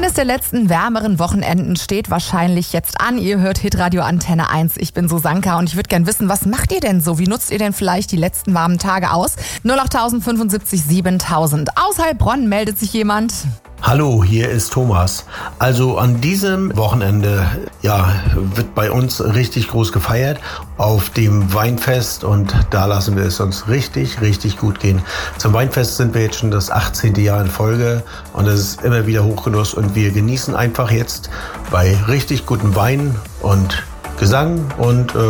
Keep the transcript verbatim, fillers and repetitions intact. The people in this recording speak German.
Eines der letzten wärmeren Wochenenden steht wahrscheinlich jetzt an. Ihr hört Hitradio Antenne eins. Ich bin Susanka und ich würde gern wissen, was macht ihr denn so? Wie nutzt ihr denn vielleicht die letzten warmen Tage aus? null acht fünfundsiebzig siebentausend. Aus Heilbronn meldet sich jemand. Hallo, hier ist Thomas. Also an diesem Wochenende ja, wird bei uns richtig groß gefeiert auf dem Weinfest und da lassen wir es uns richtig, richtig gut gehen. Zum Weinfest sind wir jetzt schon das achtzehnte Jahr in Folge und es ist immer wieder Hochgenuss und wir genießen einfach jetzt bei richtig gutem Wein und Gesang und äh,